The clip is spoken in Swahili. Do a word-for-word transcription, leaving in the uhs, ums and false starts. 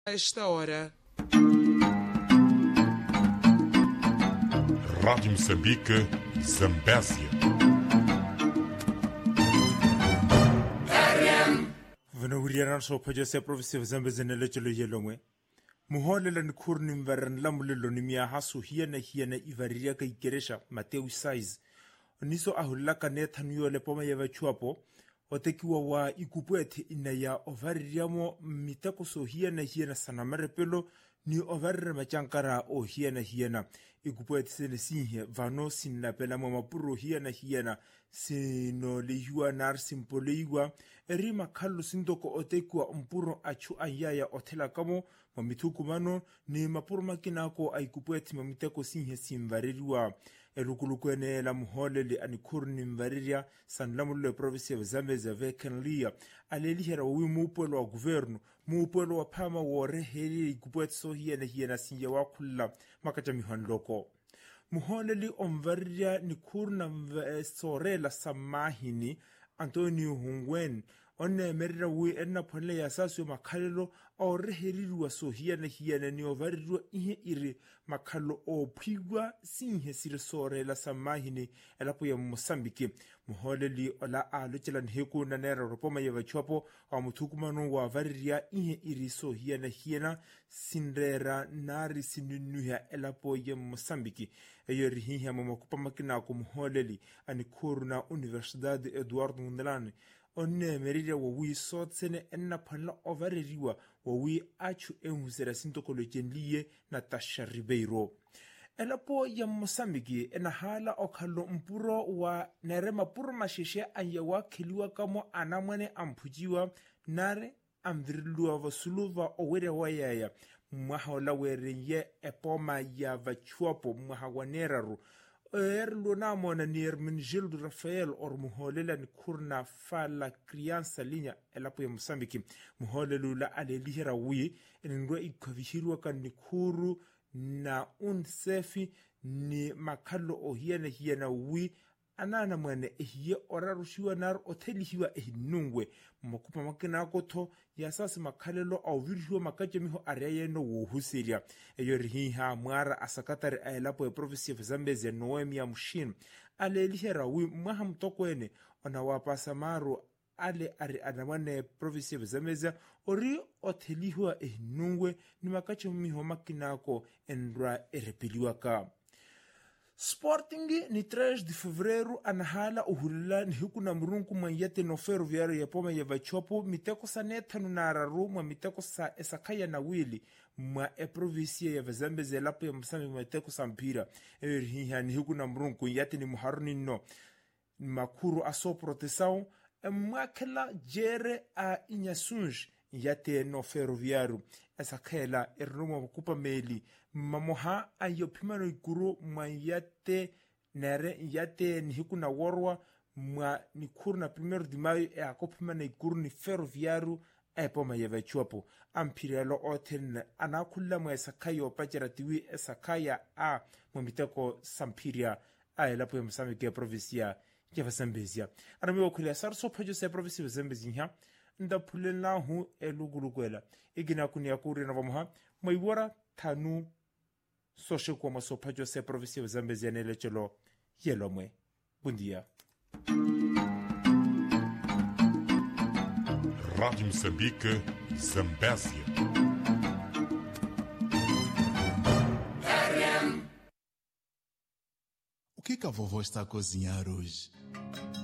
A esta hora. Rádio Moçambique, Zambésia. Vanauriana so pajose professor Zambezi na lechelo yelomwe. Muholela ni kurni mvaran lamulelo ni mia hasu hiena hiena ivariria ka ikeresha Mateo size. Niso ahulaka ne tanuyo le poma yeva chuapo. Otekiwa wa ikupwete ina ya ovariamo mitako so hiena hiena sanamere pelo ni ovarre machankara o hiena hiena. Ikupwete sene sinhe vano sinapela mamapuro hiena hiena. Sino leyua nar simpoleiwa. Erima kalu sindoko otekwa mpuro achu ayaya otela kamo mamituku mano ni mapuro makinako aikupwete mamiteko sinhe simvaririwa. Elukulukwene la muholeli anikurni mvariria sanlamule provinsi ya Zambezi vekenlia alelihera wi mupolo wa guvernu mupolo wa pama wore heli ikupwete so hiena hiena sinye wakula makacha mihonloko. Muholeli omvariria ni kurna sorela samahini Antonio Hungwen one merira wi enna pole ya sasu makalelo o reheriwa so hiena hiena ni ovariwa ihe iri makalo o pigwa sinhe sire sorela samahini elapo ya Mosambiki. Muholeli ola aluchela nheku na nera ropoma ya vachuapo wa mutukumano wa variria ihe iri so hiena hiena sindera nari sinunuha elapo ya Mosambiki. Eyo rihiha mamakupa makina ku muholeli anikuru na Universidade Eduardo Mondlane onne merira wawi sotsene enna pala overeriwa wawi achu enhusera sintokolo jenliye na Tasha Ribeiro. Elapo ya Mosambiki ena hala okalo mpuro wa nerema puro mashishe anyawa kiliwa kamo anamwane ampujiwa nare amvirilua vasuluva owere wayaya mwahola werenye epoma ya vachuapo mwahawaneraru. Erlo namona ni Ermenegildo Rafael or muholela ni kurna fala criança linha elapo ya Mosambiki. Muholelu la alelihera wi eningwe ikavihirwa kan ni kuru na unsefi ni makalo o hiena hiena wi anana mwene ehiye orarushiwa nar otelihiwa ehinungwe makupa makina koto ya sasa makalelo au virhiwa makache miho areye no wuhusiria. Eyo rihiha mwara asakatari aelapo ya provinsi ya Zambezi ya Noemi ya Mushin alelihera wi mwaha mtokwene onawapasa maru ale ari anamane provinsi ya Zambezi ori otelihiwa ehinungwe ni makache miho makinako endra erepiliwa ka. Sporting ni três de fevereiro anahala uhulila ni huku na murunku mwanyete no ferroviário ya poma ya vachopo miteko sa netanu na araru mwa miteko sa esakaya na wili mwa e provinsia ya Zambezi lapo ya Msami mwa miteko sa mpira. Ewe ni huku na murunku yate ni muharuni no makuru aso protesao mwa kela jere a inyasunj yate no ferroviário esakela ernomo kupa meli mamoha ayo pimano ikuru mwa yate nere yate ni hiku na warwa mwa ni kuru na primeiro de maio e akopima na ikuru ni ferroviário e poma yeve chuapo ampirelo oten anakula mwa esakaya opachera tiwi esakaya a mwamiteko sampiria a elapo ya Msami kia provinsia ya Zambezia. Anamiwa kulia sarso pajo se provinsia ya Zambezia nda pulena hu elugulukwela igina kunia kuri na vamuha maiwara tanu sosho kwa masopajo se provinsia ya Zambezia nele chelo yelomwe. Bundia. Rádio Moçambique, Zambésia. O que que a vovó está a cozinhar hoje?